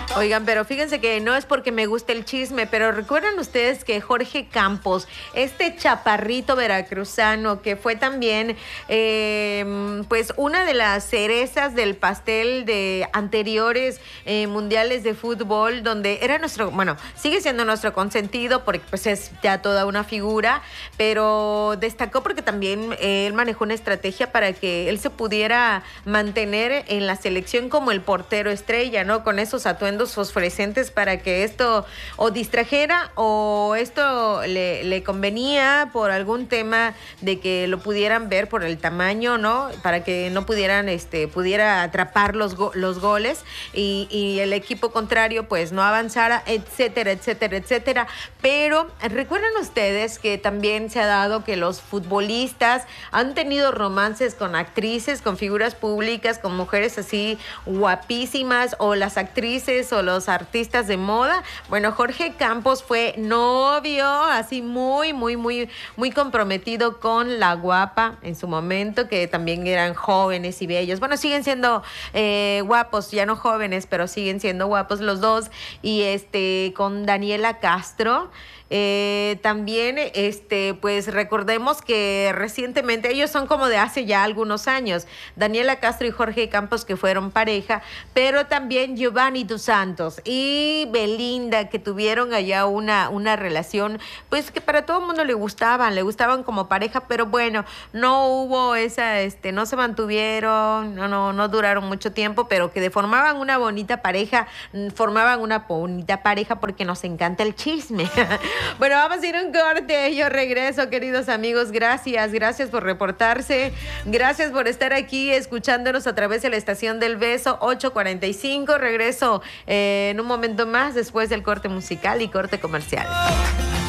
Oigan, pero fíjense que no es porque me guste el chisme, pero recuerdan ustedes que Jorge Campos, este chaparrito veracruzano que fue también pues una de las cerezas del pastel de anteriores mundiales de fútbol, donde era nuestro, bueno, sigue siendo nuestro consentido porque pues es ya toda una figura, pero destacó porque también él manejó una estrategia para que él se pudiera mantener en la selección como el portero estrella, ¿no? Con esos atuendos fosforescentes para que esto o distrajera o esto le convenía por algún tema de que lo pudieran ver por el tamaño, ¿no? Para que no pudieran, pudiera atrapar los goles y el equipo contrario pues no avanzara, etcétera, etcétera, etcétera. Pero recuerdan ustedes que también se ha dado que los futbolistas han tenido romances con actrices, con figuras públicas, con mujeres así guapísimas, o las actrices o los artistas de moda. Bueno, Jorge Campos fue novio, así muy, muy, muy, muy comprometido con la guapa en su momento, que también eran jóvenes y bellos. Bueno, siguen siendo guapos, ya no jóvenes, pero siguen siendo guapos los dos. Y con Daniela Castro. También, pues recordemos que recientemente, ellos son como de hace ya algunos años, Daniela Castro y Jorge Campos, que fueron pareja, pero también Giovanni Dos Santos y Belinda, que tuvieron allá una relación, pues que para todo el mundo le gustaban como pareja, pero bueno, no hubo no se mantuvieron, no duraron mucho tiempo, pero que formaban una bonita pareja, porque nos encanta el chisme. Bueno, vamos a ir a un corte. Yo regreso, queridos amigos. Gracias por reportarse. Gracias por estar aquí escuchándonos a través de la estación del Beso 845. Regreso en un momento más después del corte musical y corte comercial.